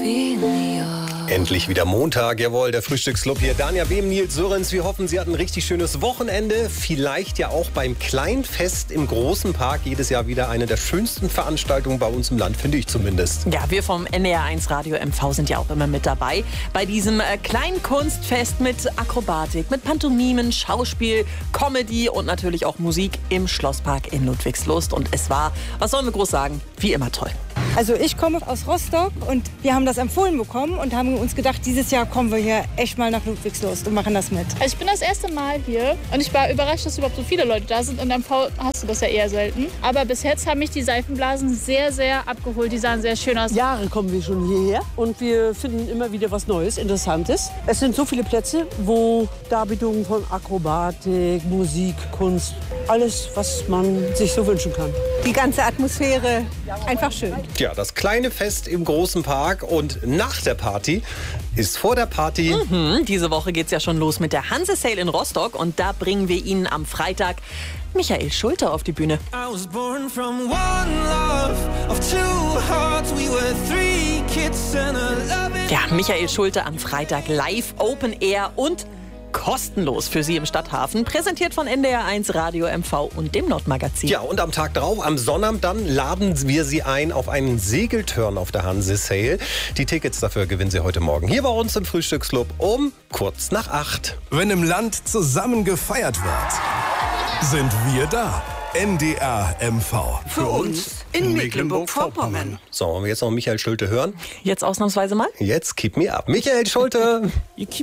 Endlich wieder Montag, jawohl, der Frühstücksclub hier. Danja Behm, Nils Sörens, wir hoffen, Sie hatten ein richtig schönes Wochenende. Vielleicht ja auch beim Kleinfest im Großen Park. Jedes Jahr wieder eine der schönsten Veranstaltungen bei uns im Land, finde ich zumindest. Ja, wir vom NDR1 Radio MV sind ja auch immer mit dabei. Bei diesem Kleinkunstfest mit Akrobatik, mit Pantomimen, Schauspiel, Comedy und natürlich auch Musik im Schlosspark in Ludwigslust. Und es war, was sollen wir groß sagen, wie immer toll. Also ich komme aus Rostock und wir haben das empfohlen bekommen und haben uns gedacht, dieses Jahr kommen wir hier echt mal nach Ludwigslust und machen das mit. Also ich bin das erste Mal hier und ich war überrascht, dass überhaupt so viele Leute da sind. In MV hast du das ja eher selten. Aber bis jetzt haben mich die Seifenblasen sehr, sehr abgeholt. Die sahen sehr schön aus. Jahre kommen wir schon hierher und wir finden immer wieder was Neues, Interessantes. Es sind so viele Plätze, wo Darbietungen von Akrobatik, Musik, Kunst, alles, was man sich so wünschen kann. Die ganze Atmosphäre, einfach schön. Ja, das kleine Fest im Großen Park und nach der Party ist vor der Party. Diese Woche geht's ja schon los mit der Hanse Sale in Rostock und da bringen wir Ihnen am Freitag Michael Schulte auf die Bühne. Ja, Michael Schulte am Freitag live, Open Air und kostenlos für Sie im Stadthafen. Präsentiert von NDR1 Radio MV und dem Nordmagazin. Ja, und am Tag drauf, am Sonnabend, dann laden wir Sie ein auf einen Segeltörn auf der Hanse Sale. Die Tickets dafür gewinnen Sie heute Morgen hier bei uns im Frühstücksclub um kurz nach 8. Wenn im Land zusammen gefeiert wird, sind wir da. NDR MV. Für uns in Mecklenburg-Vorpommern. So, wollen wir jetzt noch Michael Schulte hören? Jetzt ausnahmsweise mal. Jetzt keep me up. Michael Schulte.